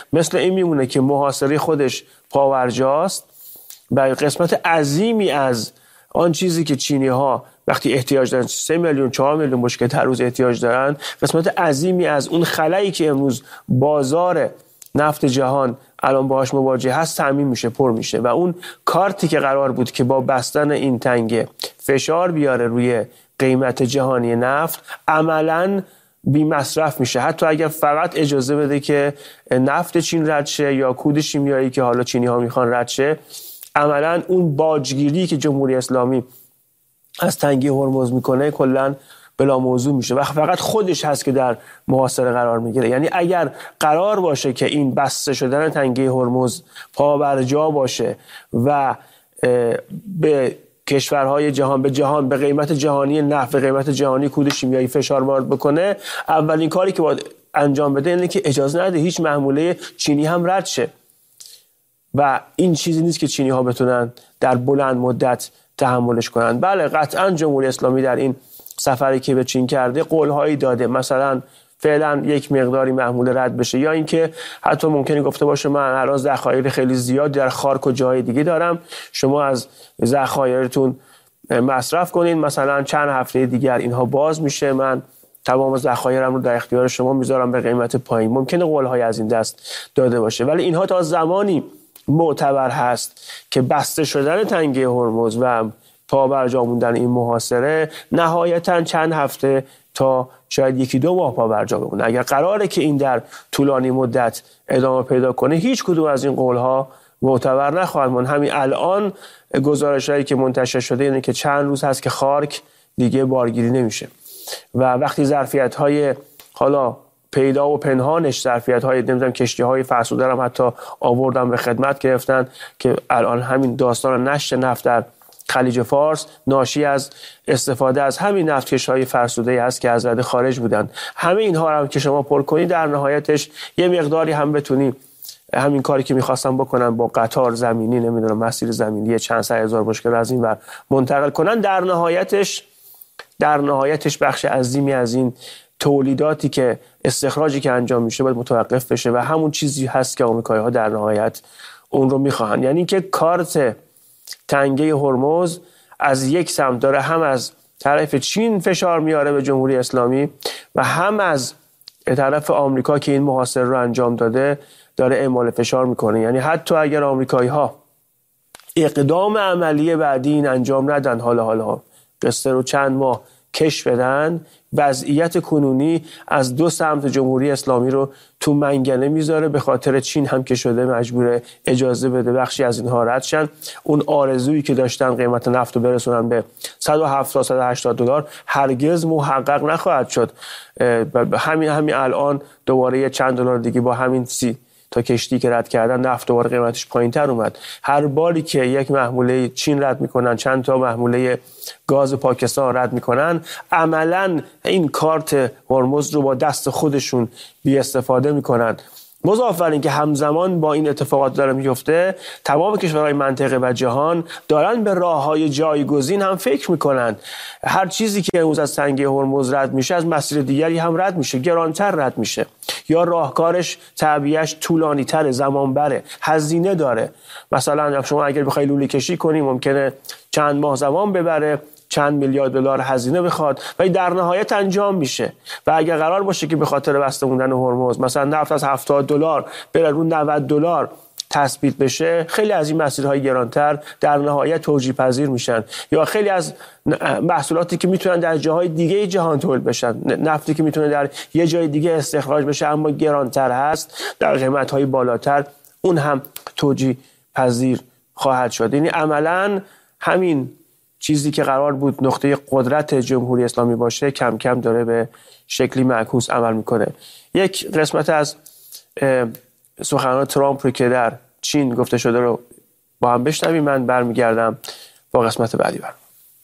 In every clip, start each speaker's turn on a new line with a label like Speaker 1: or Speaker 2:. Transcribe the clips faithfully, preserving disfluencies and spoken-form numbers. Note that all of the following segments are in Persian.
Speaker 1: مثل این میمونه که محاصره خودش پاورجاست و قسمت عظیمی از آن چیزی که چینی ها وقتی احتیاج دارن، سه میلیون چهار میلیون بشکه هر روز احتیاج دارن، قسمت عظیمی از اون خلایی که امروز بازار نفت جهان الان باهاش مواجه هست تامین میشه، پر میشه و اون کارتی که قرار بود که با بستن این تنگه فشار بیاره روی قیمت جهانی نفت عملاً بی مصرف میشه. حتی اگر فقط اجازه بده که نفت چین رد شه یا کود شیمیایی که حالا چینی ها میخوان رد شه، عملاً اون باجگیری که جمهوری اسلامی از تنگه هرمز میکنه کلاً بلا موضوع میشه و فقط خودش هست که در محاصره قرار میگیره. یعنی اگر قرار باشه که این بسته شدن تنگه هرمز پابرجا باشه و به کشورهای جهان به جهان به قیمت جهانی نفت به قیمت جهانی کود شیمیایی فشار وارد بکنه، اولین کاری که باید انجام بده اینه که اجازه نده هیچ محموله چینی هم رد شه و این چیزی نیست که چینی ها بتونن در بلند مدت تحملش کنن. بله قطعا جمهوری اسلامی در این سفری که به چین کرده قولهایی داده، مثلا فعلا یک مقداری محموله رد بشه یا اینکه حتی ممکنه گفته باشه من الان ذخایر خیلی زیاد در خارک و جای دیگه دارم، شما از ذخایرتون مصرف کنین، مثلا چند هفته دیگر اینها باز میشه، من تمام ذخایرم رو در اختیار شما میذارم به قیمت پایین. ممکنه قولهای از این دست داده باشه ولی اینها تا زمانی معتبر هست که بسته شدن تنگه هرمز و پابرجا موندن این محاصره نهایتاً چند هفته تا شاید یکی دو ماه پابرجا بمونه. اگر قراره که این در طولانی مدت ادامه پیدا کنه هیچ کدوم از این قولها معتبر نخواهد موند. همین الان گزارش‌هایی که منتشر شده اینه که چند روز هست که خارک دیگه بارگیری نمیشه و وقتی ظرفیت‌های حالا پیدا و پنهانش ظرفیت‌های نمیدونم کشتی‌های فرسوده هم حتی آوردن به خدمت گرفتن که الان همین داستان نشت نفت در خلیج فارس ناشی از استفاده از همین نفتکش‌های فرسوده است که از رده خارج بودن. همه اینها رو که شما پر کنی در نهایتش یه مقداری هم بتونی همین کاری که می‌خواستم بکنن با قطار زمینی نمیدونم مسیر زمینی چند صد هزار بشکه از این ور منتقل کنن، در نهایتش در نهایتش بخش عظیمی از این تولیداتی که استخراجی که انجام میشه باید متوقف بشه و همون چیزی هست که آمریکایی‌ها در نهایت اون رو می‌خواهن. یعنی که کارت تنگه هرمز از یک سمت داره هم از طرف چین فشار میاره به جمهوری اسلامی و هم از طرف آمریکا که این محاصره رو انجام داده داره اعمال فشار میکنه. یعنی حتی اگر آمریکایی ها اقدام عملی بعدی این انجام ندن، حالا حالا قصه رو چند ماه کش بدن، وضعیت کنونی از دو سمت جمهوری اسلامی رو تو منگنه میذاره. به خاطر چین هم که شده مجبور اجازه بده بخشی از اینها رد شن. اون آرزویی که داشتن قیمت نفت رو برسونن به صد و هفتاد صد و هشتاد دلار هرگز محقق نخواهد شد. همین همین الان دوباره یه چند دلار دیگه با همین سی تا کشتی که رد کردن نفت دوباره قیمتش پایین‌تر اومد. هر باری که یک محموله چین رد میکنن، چند تا محموله گاز پاکستان رد میکنن، عملاً این کارت هرمز رو با دست خودشون بی استفاده میکنن. مضاف بر این که همزمان با این اتفاقات داره میفته، تمام کشورهای منطقه و جهان دارن به راههای جایگزین هم فکر میکنن. هر چیزی که امروز از تنگه هرمز رد میشه از مسیر دیگری هم رد میشه، گرانتر رد میشه یا راهکارش تعبیه‌اش طولانی تره، زمان بره، هزینه داره. مثلا شما اگر بخوای لوله کشی کنی ممکنه چند ماه زمان ببره، چند میلیارد دلار هزینه بخواد ولی در نهایت انجام میشه. و اگر قرار باشه که به خاطر بسته موندن هرمز مثلا نفت از هفتاد دلار بره رو نود دلار تثبیت بشه، خیلی از این مسیرهای گرانتر در نهایت توجیه پذیر میشن. یا خیلی از محصولاتی که میتونن در جاهای دیگه جهان تولید بشن، نفتی که میتونه در یه جای دیگه استخراج بشه اما گرانتر هست در قیمت‌های بالاتر، اون هم توجیه پذیر خواهد شد. یعنی عملاً همین چیزی که قرار بود نقطه قدرت جمهوری اسلامی باشه کم کم داره به شکلی معکوس عمل میکنه. یک قسمت از سخنان ترامپ رو که در چین گفته شده رو با هم بشنویم، من برمیگردم با قسمت بعدی برم.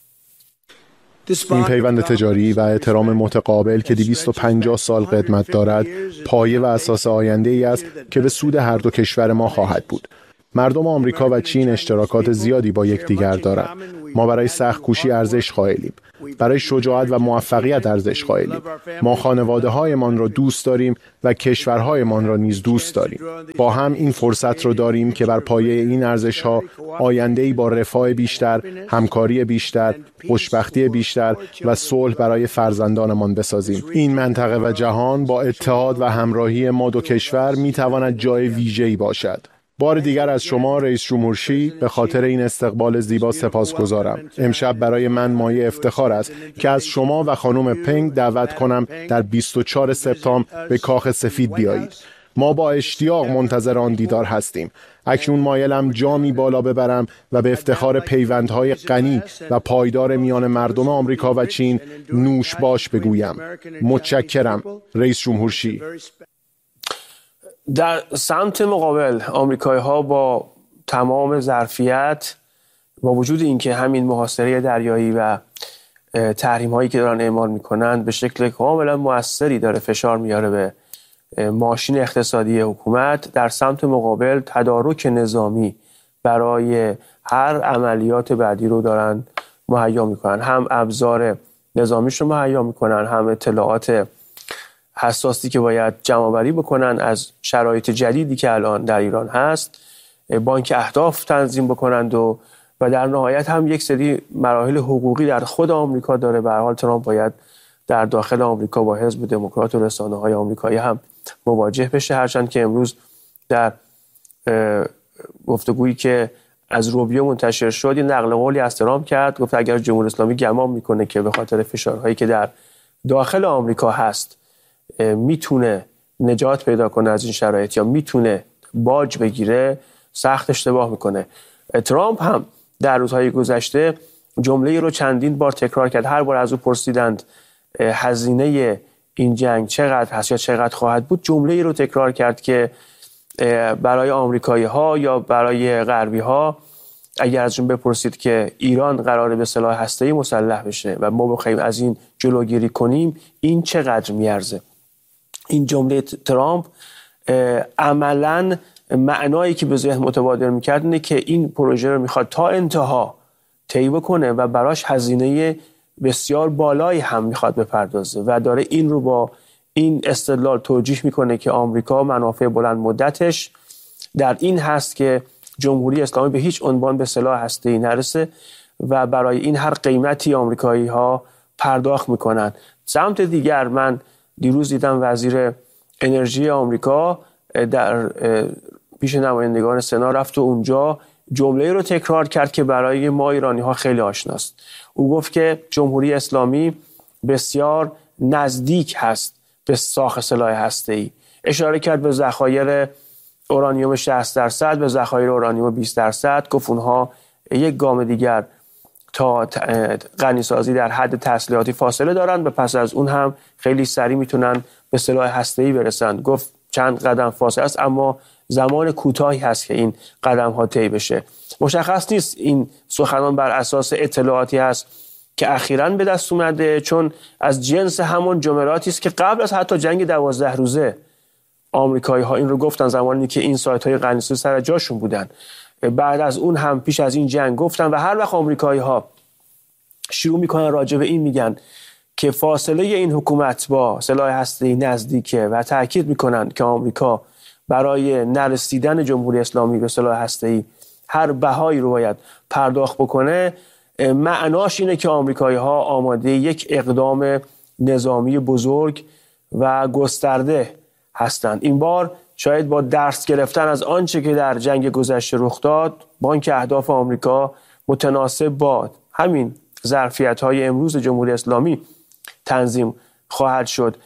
Speaker 2: این پیوند تجاری و احترام متقابل که دویست و پنجاه سال قدمت دارد، پایه و اساس آینده ای است که به سود هر دو کشور ما خواهد بود. مردم آمریکا و چین اشتراکات زیادی با یکدیگر دارند. ما برای سخت‌کوشی ارزش قائلیم. برای شجاعت و موفقیت ارزش قائلیم. ما خانواده‌هایمان را دوست داریم و کشورهایمان را نیز دوست داریم. با هم این فرصت را داریم که بر پایه این ارزش‌ها آینده‌ای با رفاه بیشتر، همکاری بیشتر، خوشبختی بیشتر و صلح برای فرزندانمان بسازیم. این منطقه و جهان با اتحاد و همراهی ما دو کشور می‌تواند جای ویژه‌ای باشد. بار دیگر از شما رئیس جمهور شی به خاطر این استقبال زیبا سپاسگزارم. امشب برای من مایه افتخار است که از شما و خانم پنگ دعوت کنم در بیست و چهارم سپتامبر به کاخ سفید بیایید. ما با اشتیاق منتظر آن دیدار هستیم. اکنون مایلم جامی بالا ببرم و به افتخار پیوندهای غنی و پایدار میان مردم آمریکا و چین نوش باش بگویم. متشکرم رئیس جمهور شی.
Speaker 1: در سمت مقابل آمریکایی‌ها با تمام ظرفیت، با وجود اینکه همین محاصره دریایی و تحریم‌هایی که دارن اعمال می‌کنند به شکل کاملا مؤثری داره فشار میاره به ماشین اقتصادی حکومت، در سمت مقابل تدارک نظامی برای هر عملیات بعدی رو دارن مهیا میکنن. هم ابزار نظامیش رو مهیا میکنن، هم اطلاعات حساسی که باید جمع‌آوری بکنن از شرایط جدیدی که الان در ایران هست، بانک اهداف تنظیم بکنند و و در نهایت هم یک سری مراحل حقوقی در خود آمریکا داره. به هر حال ترامپ باید در داخل آمریکا با حزب دموکرات و رسانه‌های آمریکایی هم مواجه بشه، هرچند که امروز در گفتگویی که از روبیو منتشر شد این نقل قولی از ترامپ کرد، گفت اگر جمهوری اسلامی گمان میکنه که به خاطر فشارهایی که در داخل آمریکا هست میتونه نجات پیدا کنه از این شرایط یا میتونه باج بگیره، سخت اشتباه میکنه. ترامپ هم در روزهای گذشته جمله‌ای رو چندین بار تکرار کرد. هر بار از او پرسیدند هزینه این جنگ چقدر هست یا چقدر خواهد بود، جمله‌ای رو تکرار کرد که برای آمریکایی‌ها یا برای غربی‌ها اگر ازشون بپرسید که ایران قراره به سلاح هسته‌ای مسلح بشه و ما بخوایم از این جلوگیری کنیم، این چقدر میارزه؟ این جمله ترامپ عملاً معنایی که به ذهن متبادر میکرد اینه که این پروژه رو میخواد تا انتها طی بکنه و براش هزینه بسیار بالایی هم میخواد بپردازه و داره این رو با این استدلال توجیه میکنه که آمریکا منافع بلند مدتش در این هست که جمهوری اسلامی به هیچ عنوان به سلاح هسته‌ای نرسه و برای این هر قیمتی آمریکایی ها پرداخت میکنن. سمت دیگر من دیروز دیدم وزیر انرژی آمریکا در پیش نمایندگان سنا رفت و اونجا جمله رو تکرار کرد که برای ما ایرانی ها خیلی آشناست. او گفت که جمهوری اسلامی بسیار نزدیک هست به ساخت سلاح هسته‌ای. اشاره کرد به ذخایر اورانیوم شصت درصد، به ذخایر اورانیوم بیست درصد. گفت اونها یک گام دیگر تا غنیسازی در حد تسلیحاتی فاصله دارن و پس از اون هم خیلی سریع میتونن به سلاح هسته‌ای برسن. گفت چند قدم فاصله است اما زمان کوتاهی هست که این قدم ها طی بشه. مشخص نیست این سخنان بر اساس اطلاعاتی هست که اخیراً به دست اومده، چون از جنس همون جملاتی است که قبل از حتی جنگ دوازده روزه آمریکایی ها این رو گفتن، زمانی که این سایت های غنیسازی سر جاشون بودن. بعد از اون هم پیش از این جنگ گفتن و هر وقت آمریکایی ها شروع میکنن راجع به این میگن که فاصله این حکومت با سلاح هسته‌ای نزدیکه و تاکید میکنن که آمریکا برای نرسیدن جمهوری اسلامی به سلاح هسته‌ای هر بهایی رو باید پرداخت بکنه، معناش اینه که آمریکایی ها آماده یک اقدام نظامی بزرگ و گسترده هستند. این بار شاید با درس گرفتن از آنچه که در جنگ گذشته رخ داد، بانک اهداف آمریکا متناسب با همین ظرفیت‌های امروز جمهوری اسلامی تنظیم خواهد شد.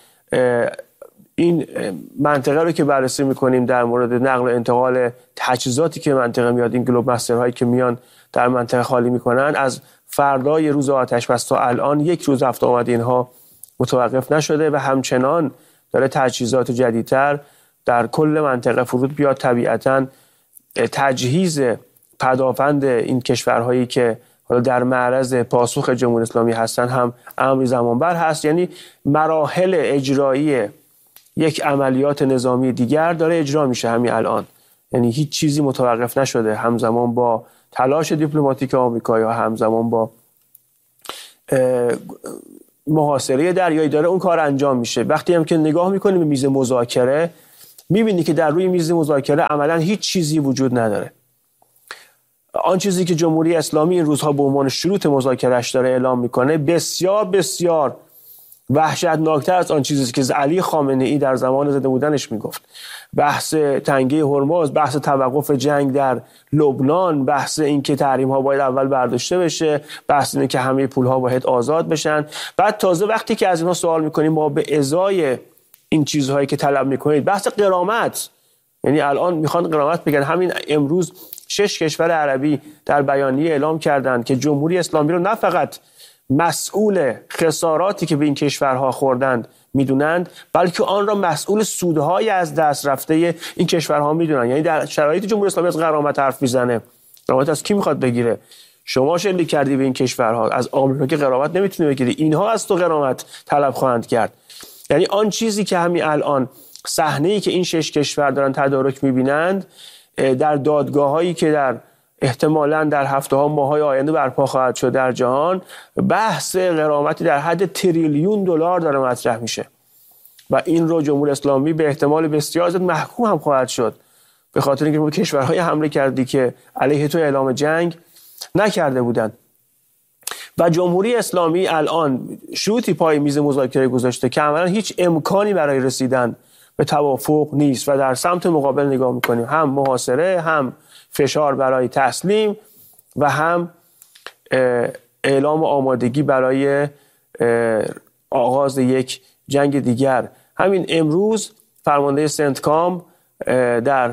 Speaker 1: این منطقه رو که بررسی میکنیم در مورد نقل و انتقال تجهیزاتی که منطقه میاد، این گلوب مسترهایی که میان در منطقه خالی میکنن، از فردای روز آتش بس تا الان یک روز رفت آمد اینها متوقف نشده و همچنان داره تجهیزات جدیدتر در کل منطقه فرود بیاد. طبیعتاً تجهیز پدافند این کشورهایی که حالا در معرض پاسخ جمهوری اسلامی هستن هم امری زمانبر هست. یعنی مراحل اجرایی یک عملیات نظامی دیگر داره اجرا میشه همین الان. یعنی هیچ چیزی متوقف نشده. همزمان با تلاش دیپلماتیک آمریکا یا همزمان با محاصره دریایی داره اون کار انجام میشه. وقتی هم که نگاه میکنیم به میز مذاکره میبینی که در روی میز مذاکره عملا هیچ چیزی وجود نداره. آن چیزی که جمهوری اسلامی این روزها به عنوان شروط مذاکرهش داره اعلام میکنه بسیار بسیار وحشتناکتر از آن چیزی که علی خامنه ای در زمان زنده بودنش میگفت. بحث تنگه هرمز، بحث توقف جنگ در لبنان، بحث این که تحریم ها باید اول برداشته بشه، بحث این که همه پول ها باید آزاد بشن. بعد تازه وقتی که از اینها سوال میکنیم ما به ازای این چیزهایی که طلب میکنید، بحث غرامت، یعنی الان میخوان غرامت بگن. همین امروز شش کشور عربی در بیانیه اعلام کردند که جمهوری اسلامی رو نه فقط مسئول خساراتی که به این کشورها خوردند میدونند، بلکه آن را مسئول سودهای از دست رفته این کشورها میدونند. یعنی در شرایط جمهوری اسلامی از غرامت حرف میزنه. غرامت از کی میخواد بگیره؟ شما شلیک کردی به این کشورها، از آمریکا که غرامت نمیتونی بگیری، اینها از تو غرامت طلب خواهند کرد. یعنی آن چیزی که همین الان صحنه‌ای که این شش کشور دارن تدارک میبینند در دادگاه‌هایی که در احتمالاً در هفته‌ها ماه‌های آینده برپا خواهد شد در جهان، بحث غرامتی در حد تریلیون دلار داره مطرح میشه و این رو جمهوری اسلامی به احتمال بسیار زیاد محکوم هم خواهد شد، به خاطر اینکه به کشورهای حمله کردی که علیه تو اعلام جنگ نکرده بودند. و جمهوری اسلامی الان شروطی پای میز مذاکره گذاشته که عملاً هیچ امکانی برای رسیدن به توافق نیست و در سمت مقابل نگاه میکنیم، هم محاصره، هم فشار برای تسلیم و هم اعلام آمادگی برای آغاز یک جنگ دیگر. همین امروز فرمانده سنتکام در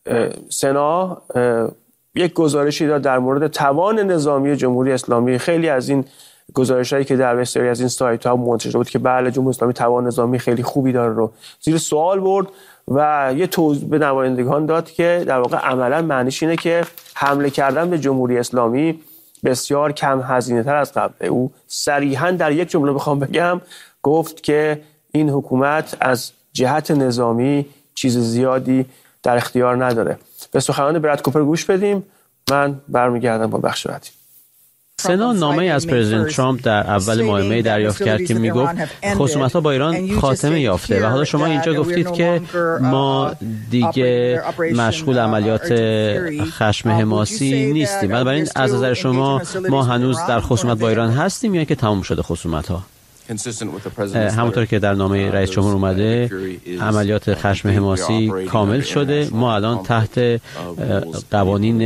Speaker 1: سنا یک گزارشی داد در مورد توان نظامی جمهوری اسلامی. خیلی از این گزارش‌هایی که در بسیاری از این سایت‌ها منتشر بود که بله جمهوری اسلامی توان نظامی خیلی خوبی داره رو زیر سوال برد و یه توضیح به نمایندگان داد که در واقع عملاً معنیش اینه که حمله کردن به جمهوری اسلامی بسیار کم هزینه‌تر از قبل. او صریحاً در یک جمله بخوام بگم گفت که این حکومت از جهت نظامی چیز زیادی در اختیار نداره. به سخنان براد کوپر گوش بدیم، من برمیگردم با بخش بعدی.
Speaker 3: سنا نامه از پرزیدنت ترامپ در اول ماه می دریافت کرد که میگفت خصومت‌ها با ایران خاتمه یافته و حالا شما اینجا گفتید که ما دیگه مشغول عملیات خشم حماسی نیستیم. بنابراین از نظر شما ما هنوز در خصومت با ایران هستیم یا که تمام شده خصومت‌ها؟ همونطور که در نامه رئیس جمهور اومده عملیات خشم حماسی کامل شده. ما الان تحت قوانین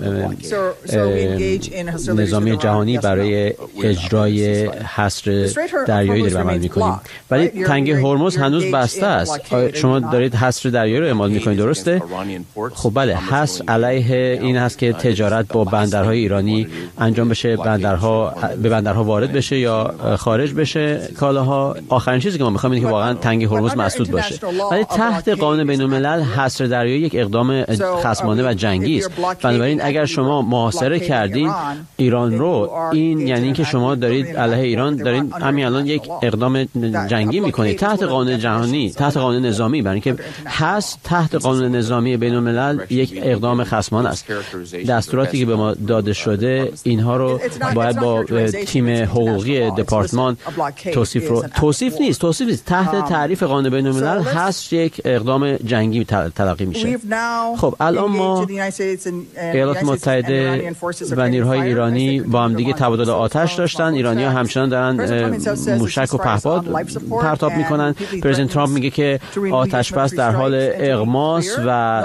Speaker 3: نظامی جهانی برای اجرای حصر دریایی داریم عمل میکنیم، ولی تنگه هرمز هنوز بسته است. شما دارید حصر دریایی رو اعمال میکنید، درسته؟ خب بله، حصر علیه این هست که تجارت با بندرهای ایرانی انجام بشه، بندرها به بندرها وارد بشه یا خارج بشه کالاها. آخرین چیزی که ما می‌خوایم اینه که واقعا تنگه هرمز مسدود باشه. ولی تحت قانون بین‌الملل حصر دریایی یک اقدام خصمانه و جنگی است. بنابراین اگر شما محاصره کردید ایران رو، این یعنی اینکه شما دارید علیه ایران دارید همین الان یک اقدام جنگی می‌کنید تحت قانون جهانی، تحت قانون نظامی، برای اینکه حصر تحت قانون نظامی بین‌الملل یک اقدام خصمانه است. دستوراتی که به ما داده شده اینها رو باید با تیم حقوقی دپارتمان توصیف رو توصیف نیست توصیف نیست تحت تعریف قانون بین‌الملل هست یک اقدام جنگی تلقی میشه. خب الان ما ایالات متحده و نیروهای ایرانی با هم دیگه تبادل آتش داشتن. ایرانی‌ها همچنان دارن موشک و پهپاد پرتاب میکنن. پرزیدنت ترامپ میگه که آتش بس در حال اغماس و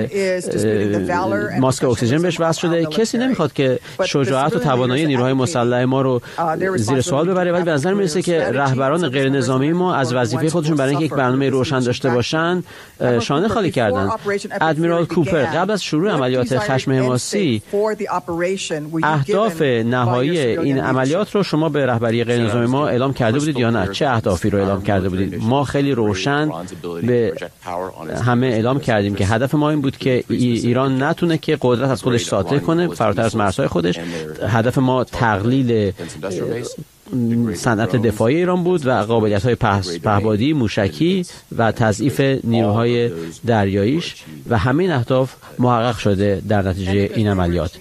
Speaker 3: ماسک اکسیژن بهش وصل شده. کسی نمیخواد که شجاعت و توانایی نیروهای مسلح ما رو زیر سوال ببره، ولی به نظر میرسه که رهبران غیر نظامی ما از وظیفه خودشون برای اینکه یک برنامه روشن داشته باشن شانه خالی کردن. ادمیرال کوپر قبل از شروع عملیات خشم حماسی اهداف نهایی این عملیات رو شما به رهبری غیر نظامی ما اعلام کرده بودید یا نه؟ چه اهدافی رو اعلام کرده بودید؟ ما خیلی روشن به همه اعلام کردیم که هدف ما این بود که ایران نتونه که قدرت از خودش ساطع کنه فراتر از مرزهای خودش. هدف ما تقلیل صنعت دفاعی ایران بود و قابلیت‌های پهپادی، موشکی و تضعیف نیروهای دریاییش و همین اهداف محقق شده در نتیجه این عملیات.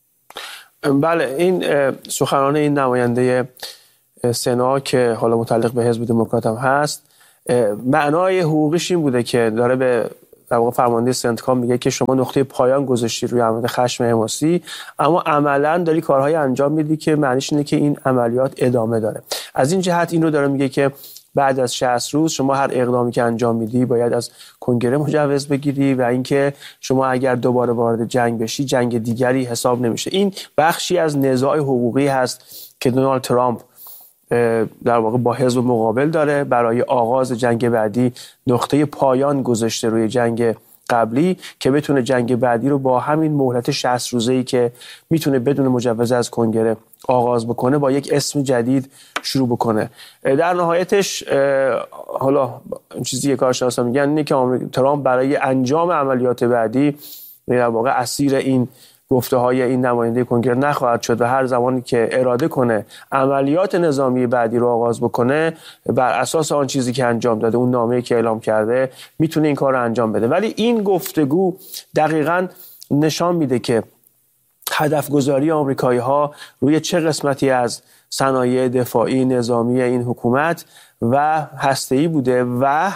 Speaker 1: بله، این سخنان این نماینده سنا که حالا متعلق به حزب دموکرات هم هست، معنای حقوقیش این بوده که داره به در واقع فرمانده سنتکام میگه که شما نقطه پایان گذاشتی روی عملیات خشم حماسی، اما عملاً داری کارهای انجام میدی که معنیش اینه که این عملیات ادامه داره. از این جهت این رو داره میگه که بعد از شصت روز شما هر اقدامی که انجام میدی باید از کنگره مجوز بگیری و اینکه شما اگر دوباره وارد جنگ بشی جنگ دیگری حساب نمیشه. این بخشی از نزاع حقوقی هست که دونالد ترامپ در واقع با حزب مقابل داره برای آغاز جنگ بعدی. نقطه پایان گذاشته روی جنگ قبلی که بتونه جنگ بعدی رو با همین مهلت شصت روزه‌ای که میتونه بدون مجوز از کنگره آغاز بکنه با یک اسم جدید شروع بکنه. در نهایتش حالا چیزی که کارشناسا میگن اینه که ترامپ برای انجام عملیات بعدی در واقع اسیر این گفته های این نماینده کنگره نخواهد شد و هر زمانی که اراده کنه عملیات نظامی بعدی رو آغاز بکنه بر اساس آن چیزی که انجام داده، اون نامه‌ای که اعلام کرده، میتونه این کار رو انجام بده. ولی این گفتگو دقیقاً نشان میده که هدف گذاری آمریکایی ها روی چه قسمتی از صنایع دفاعی نظامی این حکومت و هسته‌ای بوده و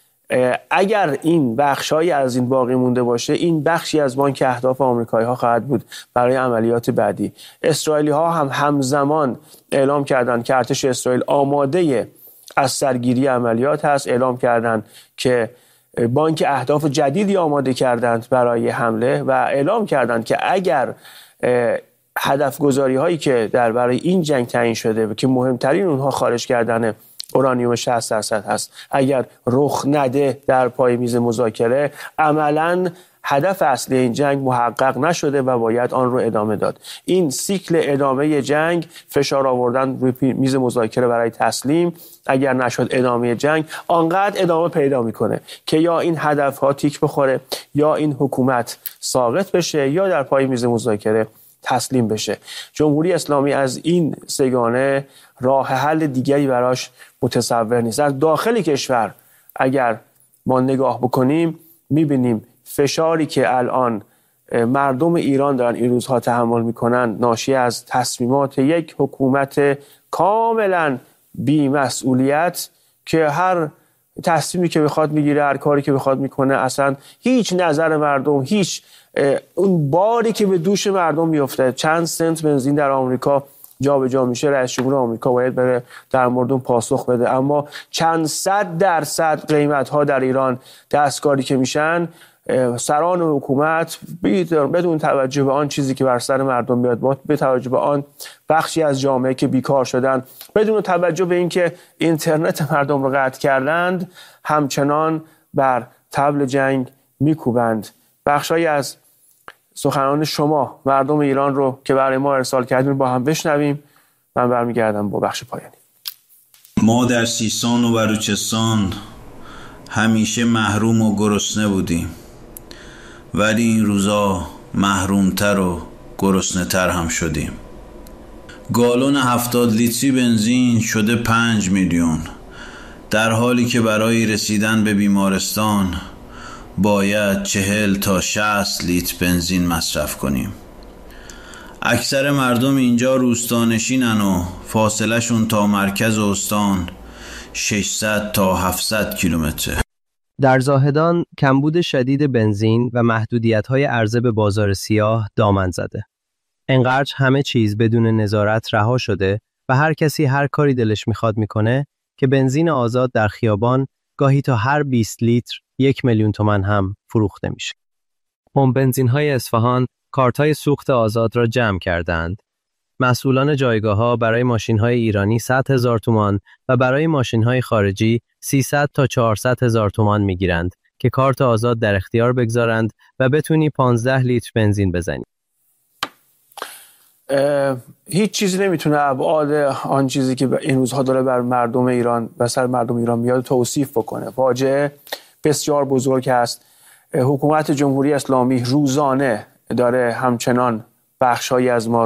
Speaker 1: اگر این بخشایی از این باقی مونده باشه این بخشی از بانک اهداف آمریکایی ها خواهد بود برای عملیات بعدی. اسرائیلی ها هم همزمان اعلام کردند که ارتش اسرائیل آماده از سرگیری عملیات هست. اعلام کردند که بانک اهداف جدیدی آماده کردند برای حمله و اعلام کردند که اگر هدف گذاری هایی که در برای این جنگ تعیین شده و که مهمترین اونها خارج کردن اورانیوم شصت درصد هست اگر رخ نده در پای میز مذاکره، عملاً هدف اصلی این جنگ محقق نشده و باید آن رو ادامه داد. این سیکل ادامه جنگ، فشار آوردن روی میز مذاکره برای تسلیم، اگر نشد ادامه جنگ، آنقدر ادامه پیدا میکنه که یا این هدف ها تیک بخوره یا این حکومت ساقط بشه یا در پای میز مذاکره تسلیم بشه. جمهوری اسلامی از این سگانه راه حل دیگری براش متصور نیست. از داخل کشور اگر ما نگاه بکنیم میبینیم فشاری که الان مردم ایران دارن این روزها تحمل میکنن ناشی از تصمیمات یک حکومت کاملا بی‌مسئولیت که هر تصمیمی که بخواد میگیره، هر کاری که بخواد میکنه، اصلا هیچ نظر مردم، هیچ اون باری که به دوش مردم میفته. چند سنت بنزین در آمریکا جابجا جا میشه، رئیس جمهور آمریکا باید بره در مورد اون پاسخ بده، اما چند صد درصد قیمت ها در ایران دستکاری که میشن، سران حکومت بدون توجه به آن چیزی که بر سر مردم میاد، به توجه به آن بخشی از جامعه که بیکار شدن، بدون توجه به اینکه اینترنت مردم رو قطع کردند، همچنان بر طبل جنگ میکوبند. بخشایی از سخنان شما مردم ایران رو که برای ما ارسال کردین با هم بشنویم. من برمیگردم با بخش پایانی.
Speaker 4: ما در سیستان و بلوچستان همیشه محروم و گرسنه بودیم، ولی این روزا محرومتر و گرسنه تر هم شدیم. گالون هفتاد لیتری بنزین شده پنج میلیون، در حالی که برای رسیدن به بیمارستان باید چهل تا شصت لیتر بنزین مصرف کنیم. اکثر مردم اینجا روستانشینن و فاصله شون تا مرکز استان ششصد تا هفتصد کیلومتره.
Speaker 5: در زاهدان کمبود شدید بنزین و محدودیت‌های عرضه به بازار سیاه دامن زده. انقدر همه چیز بدون نظارت رها شده و هر کسی هر کاری دلش میخواد میکنه که بنزین آزاد در خیابان گاهی تا هر بیست لیتر یک میلیون تومان هم فروخته میشه. پمپ بنزین‌های اصفهان کارت‌های سوخت آزاد را جمع کردند. مسئولان جایگاه‌ها برای ماشین‌های ایرانی صد هزار تومان و برای ماشین‌های خارجی سیصد تا چهارصد هزار تومان می‌گیرند که کارت آزاد در اختیار بگذارند و بتونی پانزده لیتر بنزین بزنی.
Speaker 1: هیچ چیزی نمیتونه ابعاد آن چیزی که این روزها داره بر مردم ایران و سر مردم ایران میاد توصیف بکنه. فاجعه بسیار بزرگ است. حکومت جمهوری اسلامی روزانه داره همچنان بخشایی از ما رو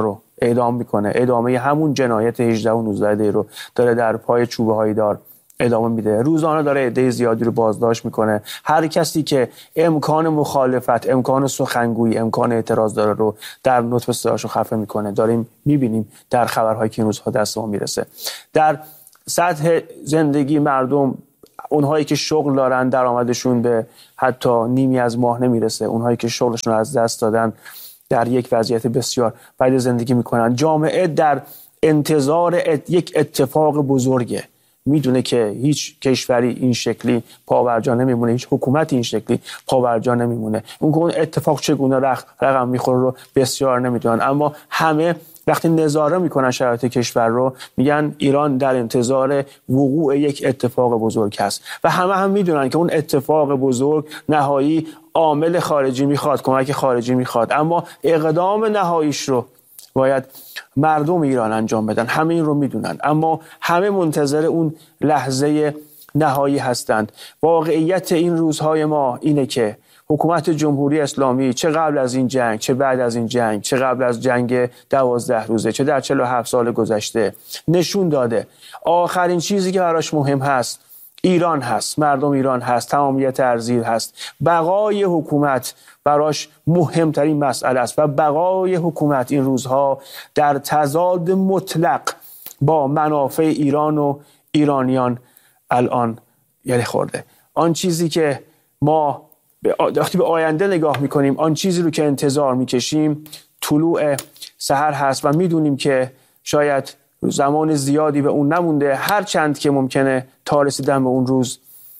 Speaker 1: اعدام میکنه. ادامه همون جنایت هجده و نوزده دی رو داره در پای چوبه هایی دار ادامه میده. روزانه داره عده زیادی رو بازداشت میکنه. هر کسی که امکان مخالفت، امکان سخنگویی، امکان اعتراض داره رو در نطفه صداشو خفه میکنه. داریم میبینیم در خبرهایی که این روزها دست ما میرسه. در سطح زندگی مردم، اونهایی که شغل دارن درآمدشون به حتی نیمی از ماه نمیرسه، اونهایی که شغلشون رو از دست دادن در یک وضعیت بسیار بد زندگی میکنن. جامعه در انتظار ات یک اتفاق بزرگه. میدونه که هیچ کشوری این شکلی پابرجا نمیمونه، هیچ حکومتی این شکلی پابرجا نمیمونه. اون که اون اتفاق چگونه رقم میخوره رو بسیار نمیدونن، اما همه وقتی نظاره میکنن شرایط کشور رو میگن ایران در انتظار وقوع یک اتفاق بزرگ هست و همه هم میدونن که اون اتفاق بزرگ نهایی عامل خارجی میخواد، کمک خارجی میخواد، اما اقدام نهاییش رو باید مردم ایران انجام بدن. همه این رو میدونن، اما همه منتظر اون لحظه نهایی هستند. واقعیت این روزهای ما اینه که حکومت جمهوری اسلامی چه قبل از این جنگ، چه بعد از این جنگ، چه قبل از جنگ دوازده روزه، چه در چهل و هفت سال گذشته نشون داده آخرین چیزی که براش مهم هست ایران هست، مردم ایران هست، تمامیت ارضی هست. بقای حکومت براش مهمترین مسئله است و بقای حکومت این روزها در تضاد مطلق با منافع ایران و ایرانیان الان یعنی خورده. آن چیزی که ما وقتی به آینده نگاه میکنیم، آن چیزی رو که انتظار میکشیم طلوع سحر هست و میدونیم که شاید زمان زیادی به اون نمونده. هر چند که ممکنه تا رسیدن به اون روز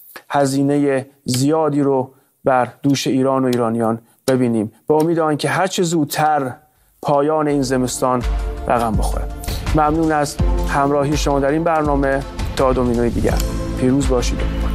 Speaker 1: هزینه زیادی رو بر دوش ایران و ایرانیان ببینیم، به امید آن که هر چه زودتر پایان این زمستان رقم بخوره. ممنون از همراهی شما در این برنامه. تا دومینوی دیگر پیروز باشید.